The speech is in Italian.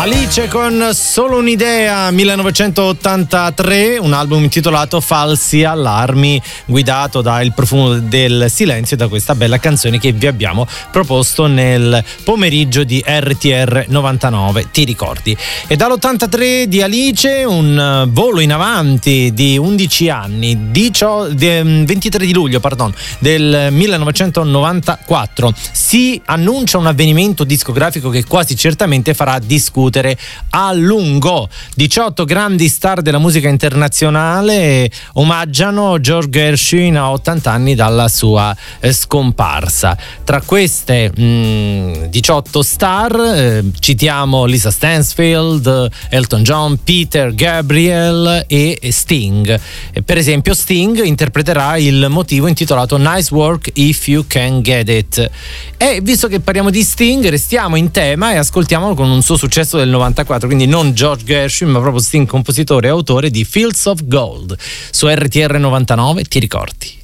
Alice con Solo un'idea, 1983, un album intitolato Falsi allarmi, guidato da Il profumo del silenzio e da questa bella canzone che vi abbiamo proposto nel pomeriggio di RTR 99, ti ricordi? E dall'83 di Alice un volo in avanti di 11 anni, 23 di luglio del 1994, si annuncia un avvenimento discografico che quasi certamente farà discutere a lungo. 18 grandi star della musica internazionale omaggiano George Gershwin a 80 anni dalla sua scomparsa. Tra queste 18 star citiamo Lisa Stansfield, Elton John, Peter Gabriel e Sting. Per esempio Sting interpreterà il motivo intitolato Nice Work If You Can Get It. E visto che parliamo di Sting, restiamo in tema e ascoltiamolo con un suo successo del 94, quindi non George Gershwin ma proprio Sting, compositore e autore di Fields of Gold su RTR 99, ti ricordi?